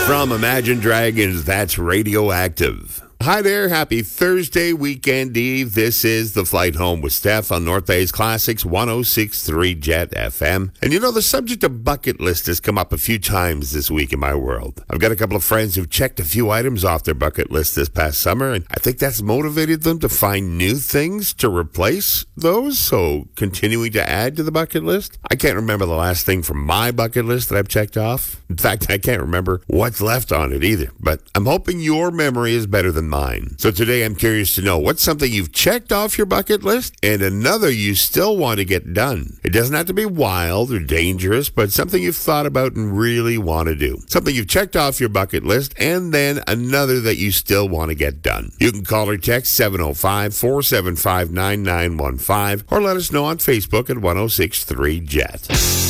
From Imagine Dragons, that's Radioactive. Hi there, happy Thursday weekend eve. This is The Flight Home with Steph on North Bay's Classics 106.3 Jet FM. And you know, the subject of bucket list has come up a few times this week in my world. I've got a couple of friends who've checked a few items off their bucket list this past summer, and I think that's motivated them to find new things to replace those, so continuing to add to the bucket list. I can't remember the last thing from my bucket list that I've checked off. In fact, I can't remember what's left on it either, but I'm hoping your memory is better than mine. So today I'm curious to know what's something you've checked off your bucket list and another you still want to get done. It doesn't have to be wild or dangerous, but something you've thought about and really want to do. Something you've checked off your bucket list and then another that you still want to get done. You can call or text 705-475-9915 or let us know on Facebook at 106.3 Jet.